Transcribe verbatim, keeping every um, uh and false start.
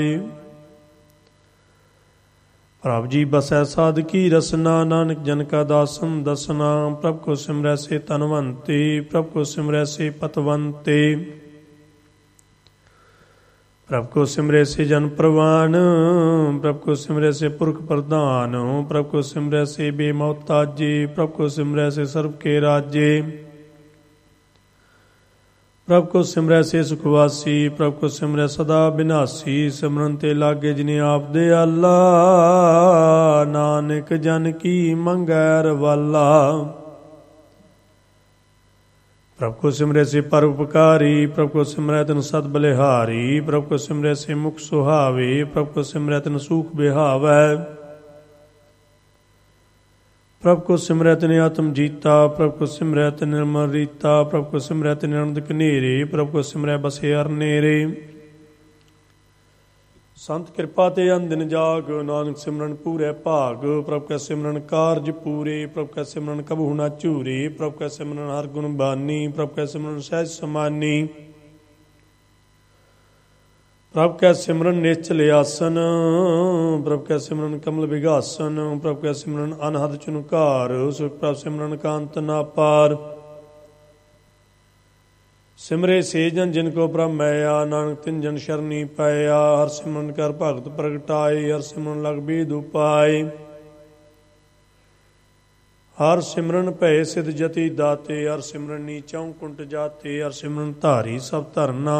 ਪ੍ਰਭ ਜੀ ਬਸੈ ਸਾਧਕੀ ਰਸਨਾ, ਨਾਨਕ ਜਨ ਕਾ ਦਾਸਨ ਦਸਨਾ। ਪ੍ਰਭ ਕੋ ਸਿਮਰੈ ਸੇ ਤਨਵੰਤੇ, ਪ੍ਰਭ ਕੋ ਸਿਮਰੈ ਸੇ ਪਤਵੰਤੇ। ਪ੍ਰਭ ਕੋ ਸਿਮਰੈ ਸੇ ਜਨ ਪ੍ਰਵਾਨ, ਪ੍ਰਭ ਕੋ ਸਿਮਰੈ ਸੇ ਪੁਰਖ ਪ੍ਰਧਾਨ। ਪ੍ਰਭ ਕੋ ਸਿਮਰੈ ਸੇ ਬੇਮੌਤਾਜੇ, ਪ੍ਰਭ ਕੋ ਸਿਮਰੈ ਸੇ ਸਰਬ ਕੇ ਰਾਜੇ। ਪ੍ਰਭ ਕੋ ਸਿਮਰੈ ਸੇ ਸੁਖਵਾਸੀ, ਪ੍ਰਭ ਕੋ ਸਿਮਰੈ ਸਦਾ ਬਿਨਾਸੀ। ਸਿਮਰਨ ਤੇ ਲਾਗੇ ਜਿਨੇ ਆਪ ਦਿਆਲਾ, ਨਾਨਕ ਜਨ ਕੀ ਮੰਗੈ ਰਵਾਲਾ। ਪ੍ਰਭ ਕੋ ਸਿਮਰੈ ਸੇ ਪਰਉਪਕਾਰੀ, ਪ੍ਰਭ ਕੋ ਸਿਮਰੈ ਤਨ ਸਦ ਬਲਿਹਾਰੀ। ਪ੍ਰਭ ਕੋ ਸਿਮਰੈ ਸੇ ਮੁਖ ਸੁਹਾਵੇ, ਪ੍ਰਭ ਕੋ ਸਿਮਰੈ ਤਨ ਸੂਖ ਬਿਹਾਵੈ। ਪ੍ਰਭ ਕੋ ਸਿਮਰੈ ਤਿਨਿ ਆਤਮ ਜੀਤਾ, ਪ੍ਰਭ ਕੋ ਸਿਮਰੈ ਤਿਨਿ ਨਿਰਮਲ ਰੀਤਾ। ਪ੍ਰਭ ਕੋ ਸਿਮਰੈ ਤਿਨਿ ਅਨੰਦ ਕਨੇਰੇ, ਪ੍ਰਭ ਕੋ ਸਿਮਰੈ ਬਸੇ ਹਰ ਨੇਰੇ। ਸੰਤ ਕਿਰਪਾ ਤੇ ਅਨਦਿਨ ਜਾਗ, ਨਾਨਕ ਸਿਮਰਨ ਪੂਰੈ ਭਾਗ। ਪ੍ਰਭ ਕੈ ਸਿਮਰਨ ਕਾਰਜ ਪੂਰੇ, ਪ੍ਰਭ ਕੈ ਸਿਮਰਨ ਕਬਹੂ ਨਾ ਝੂਰੇ। ਪ੍ਰਭ ਕੈ ਸਿਮਰਨ ਹਰ ਗੁਣ ਬਾਨੀ, ਪ੍ਰਭ ਕੈ ਸਿਮਰਨ ਸਹਿਜ ਸਮਾਨੀ। ਪ੍ਰਭ ਕੈ ਸਿਮਰਨ ਨਿਚਲ ਆਸਨ, ਪ੍ਰਭ ਕੈ ਸਿਮਰਨ ਕਮਲ ਵਿਗਾਸਨ। ਪ੍ਰਭ ਕੈ ਸਿਮਰਨ ਅਨਹਦ ਚੁਨਕਾਰ, ਸੁਖ ਪ੍ਰਭ ਸਿਮਰਨ ਕਾਂਤ ਨਾ ਪਾਰ। ਸਿਮਰੇ ਸੇ ਜਨ ਜਿਨ ਕੋ ਪ੍ਰਭ ਮੈਇਆ, ਨਾਨਕ ਤਿਨ ਜਨ ਸ਼ਰਨੀ ਪਾਇਆ। ਹਰ ਸਿਮਰਨ ਕਰ ਭਗਤ ਪ੍ਰਗਟਾਏ, ਹਰ ਸਿਮਰਨ ਲਗ ਬੀਧ ਉਪਾਏ। ਹਰ ਸਿਮਰਨ ਭੈ ਸਿਧ ਜਤੀ ਦਾਤੇ, ਹਰ ਸਿਮਰਨ ਨੀਚਉ ਕੁੰਟ ਜਾਤੇ। ਹਰ ਸਿਮਰਨ ਧਾਰੀ ਸਭ ਧਰਨਾ,